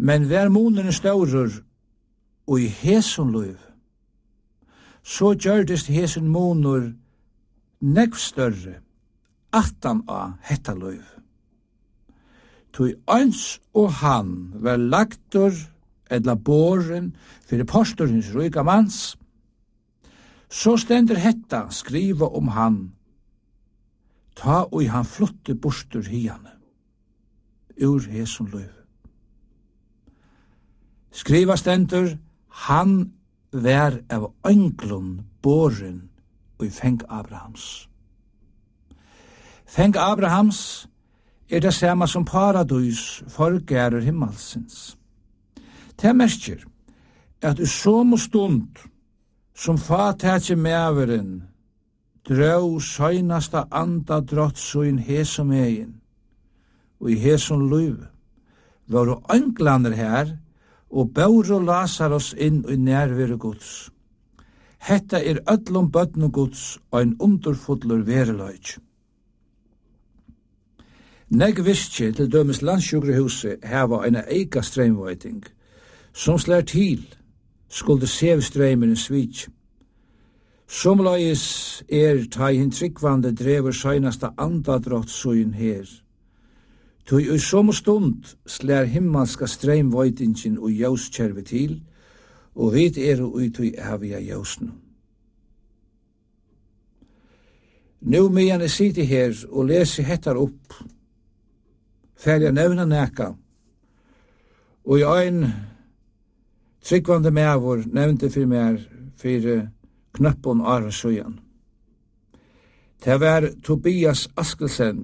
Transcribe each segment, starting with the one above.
Men vær munen større og i hesun liv, så gjørdest hesun munur nekv større attan av hetta liv. Tui eins og han var lagtur edla boren fyrir posturins ryka mans, så stendur hetta skriva han, ta og han flotte bostur hiane, ur hesun liv. Skriva stendur, han vær av önglun boren og feng Abrahams. Feng Abrahams det samme som paradis forgærer himmelsins. Det merker at i som stund som fatatje mæveren drøv søgnasta anda drott søgn hesom egin, og i hesom luiv var ønglander her, og bauro Lazarus inn i nærvere Guds. Hetta öllum bøtnu Guds og en underfodler vereløyt. Negg visstje til dømes landssjukrehuset heva en eika streimveiting, som slær til skulle sev streimen svitj. Somleis ta hin tryggvande drever søgnasta andadrott søgn her. Tui i som stund slær himmelska streimveitingin og jauskjerve til, og vit ui tui avia jausnu. Nu medan jeg sitter her og leser hettar opp, fer jeg nevna neka, og i ein tryggvande mævor nevnte fyrir mer fyrir knappon Ara Søyan. Det var Tobias Askelsen,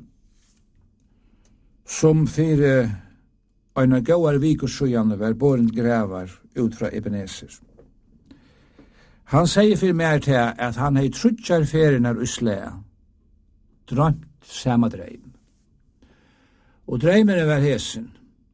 som fyrir ein gauar vikur Søyan var boren gravar ut fra Ebenezer. Han sier fyrir mer til at han hei trutjar ferinar uslea, drømt sama dreim. Og dreimene var hesen,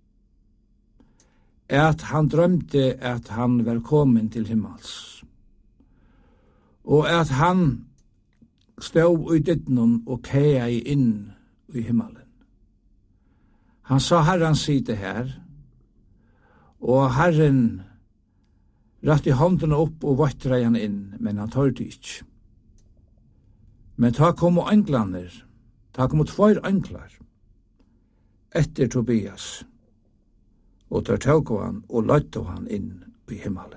at han drømte at han var kommet til himmels, og at han stod i dittnum og kea inn i himmelen. Han sa Herren side her, og Herren rett i hånden opp og vattra han inn, men han tørte ikke. Men ta kom englander, ta kom 2 englar, etter Tobias, og der tog han og løtte han inn i himmelen.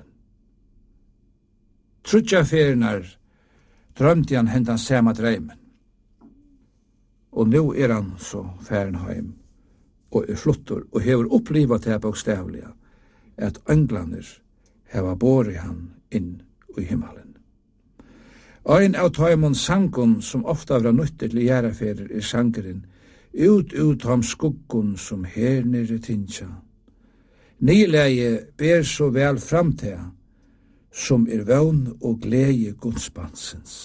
Trutja ferinar drømte han hentan sama dreimen, og nu han så feren heim, og flottur, og hever opplivat det bokstavliga, at englander heva bori han inn i himmelen. Ein av taimon sangon som ofta var nyttig til gjeraferir sangeren, ut ham skuggun som her nere tinsja. Nyleie ber så vel framtida, som vøvn og glede godsbansens.